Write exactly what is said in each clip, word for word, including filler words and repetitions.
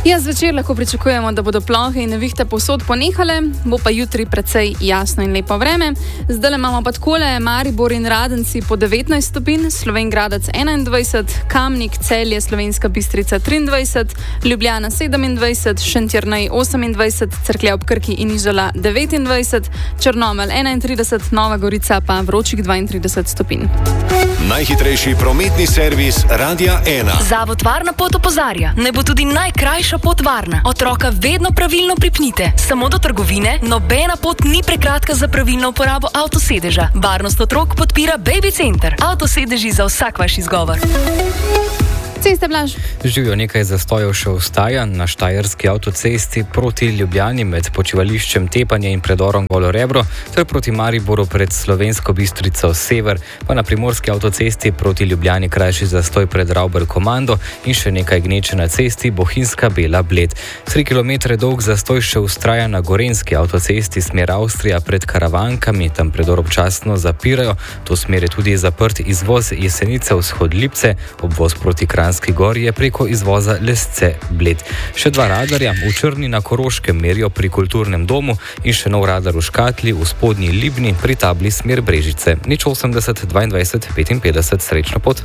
Ja, zvečer lahko pričakujemo, da bodo plohe in nevihte povsod ponehale, bo pa jutri precej jasno in lepo vreme. Zdaj imamo pa takole: Maribor in Radenci po devetnajst stopinj, Slovenj Gradec enaindvajset, Kamnik, Celje, Slovenska Bistrica triindvajset, Ljubljana sedemindvajset, Šentjernej osemindvajset, Cerklje ob Krki in Izola devetindvajset, Črnomelj enaintrideset, Nova Gorica pa vročih dvaintrideset stopinj. Najhitrejši prometni servis Radia ena. Zavod Varna pot opozarja, naj bo tudi najkrajša pot varna. Otroka vedno pravilno pripnite. Samo do trgovine, nobena pot ni prekratka za pravilno uporabo avtosedeža. Varnost otrok podpira Baby Center. Avtosedeži za vsak vaš izgovor. Ceste, Blaž. Živijo, nekaj zastojev še ostaja na štajerski avtocesti proti Ljubljani med počivališčem Tepanje in predorom Golo Rebro ter proti Mariboru pred Slovensko Bistrico sever, pa na primorski avtocesti proti Ljubljani krajši zastoj pred Ravbel Komando in še nekaj gneče na cesti Bohinjska Bela Bled. Tri kilometre dolg zastoj še ustraja na gorenjski avtocesti smer Avstrija pred Karavankami, tam predor občasno zapirajo. To smer je tudi zaprt izvoz Jesenice vzhod Lipce, obvoz proti Kranjski Gori je preko izvoza Lesce Bled. Še dva radarja v Črni na Koroškem merijo pri Kulturnem domu in še nov radar v Škatli v Spodnji Libni pri tabli smer Brežice. Nič osemdeset dvaindvajset petinpetdeset, srečno pot.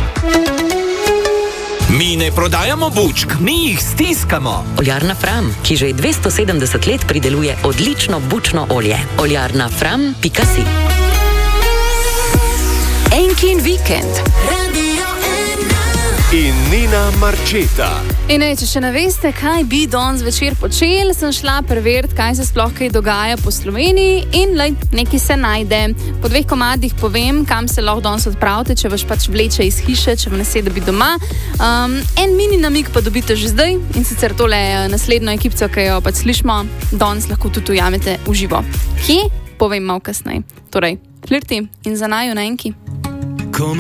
Mi ne prodajamo bučk, mi jih stiskamo. Oljarna Fram, ki že dvesto sedemdeset let prideluje odlično bučno olje. oljarna fram pika si. Enkin vikend. In Nina Marčeta. In ne, če še ne veste, kaj bi danes zvečer počeli, sem šla preveriti, kaj se sploh kaj dogaja po Sloveniji in lej, nekaj se najde. Po dveh komadih povem, kam se lahko danes odpravite, če vas pač vleče iz hiše, če vam ne sedi biti doma. Um, en mini namig pa dobite že zdaj in sicer tole naslednjo ekipco, ki jo pač slišimo, danes lahko tudi ujamete v živo. Kje? Povem malo kasneje. Torej, Flirti in za naju na Enki.